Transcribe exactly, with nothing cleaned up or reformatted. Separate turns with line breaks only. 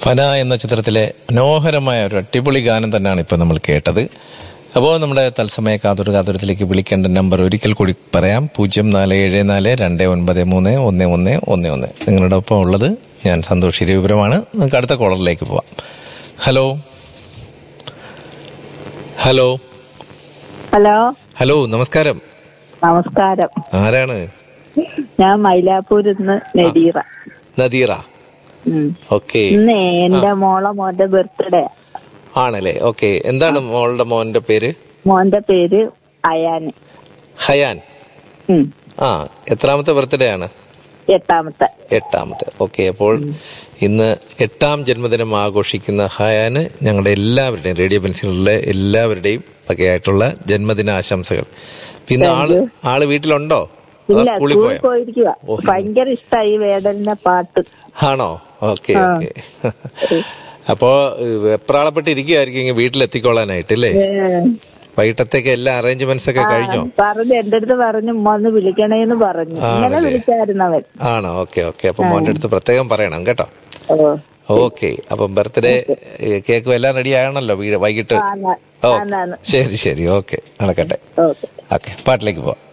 ഫന എന്ന ചിത്രത്തിലെ മനോഹരമായ ഒരു അടിപൊളി ഗാനം തന്നെയാണ് ഇപ്പം നമ്മൾ കേട്ടത്. അപ്പോൾ നമ്മുടെ തത്സമയ കാതോട് കാതോരത്തിലേക്ക് വിളിക്കേണ്ട നമ്പർ ഒരിക്കൽ കൂടി പറയാം. പൂജ്യം നാല് ഏഴ് നാല് രണ്ട് ഒൻപത് മൂന്ന് ഒന്ന് ഒന്ന് ഒന്ന് ഒന്ന്. നിങ്ങളുടെ ഒപ്പം ഉള്ളത് ഞാൻ സന്തോഷ് ഇരവിപുരമാണ്. നമുക്ക് അടുത്ത കോളറിലേക്ക് പോവാം. ഹലോ ഹലോ
ഹലോ
ഹലോ നമസ്കാരം.
നമസ്കാരം.
ആരാണ്?
ഞാൻ മൈലാപ്പൂരിൽ നിന്ന് നദീറ.
നദീറ. ഓക്കെ.
ഇന്ന് എന്റെ മോളെ മോന്റെ ബർത്ത്ഡേ
ആണല്ലേ? ഓക്കെ. എന്താണ് മോളുടെ മോന്റെ പേര്?
മോന്റെ പേര് അയാൻ.
ഹയാൻ. ആ, എത്രാമത്തെ ബർത്ത്ഡേ ആണ്?
എട്ടാമത്തെ.
എട്ടാമത്തെ. ഓക്കെ. അപ്പോൾ ഇന്ന് എട്ടാം ജന്മദിനം ആഘോഷിക്കുന്ന ഹയാന് ഞങ്ങളുടെ എല്ലാവരുടെയും, റേഡിയോ പെൻസിലിലെ എല്ലാവരുടെയും ഒക്കെയായിട്ടുള്ള ജന്മദിന ആശംസകൾ. പിന്നെ ആള് ആള് വീട്ടിലുണ്ടോ? സ്കൂളിൽ
പോയിരിക്കുക. ഭയങ്കര ഇഷ്ടമായി വേടലിന്റെ പാട്ട്.
ആണോ? Okay okay. അപ്പോ വെപ്രാളപ്പെട്ടിരിക്കുകയായിരിക്കും വീട്ടിലെത്തിക്കോളാനായിട്ടല്ലേ? വൈകിട്ടത്തേക്ക് എല്ലാ അറേഞ്ച്മെന്റ്സ് ഒക്കെ കഴിഞ്ഞോ?
പറഞ്ഞു, എന്റെ അടുത്ത് പറഞ്ഞു മോന്ന് വിളിക്കണേന്ന് പറഞ്ഞു. ഇന്നലെ വിളിച്ചായിരുന്നവൻ.
ആണോ? Okay okay. അപ്പൊ മോന്റെ അടുത്ത് പ്രത്യേകം പറയണം കേട്ടോ. ഓക്കെ. അപ്പം ബർത്ത്ഡേ കേക്കും എല്ലാം റെഡി ആണല്ലോ വൈകിട്ട്? ഓ ശരി ശരി. ഓക്കെ, നടക്കട്ടെ. ഓക്കെ, പാട്ടിലേക്ക് പോവാം.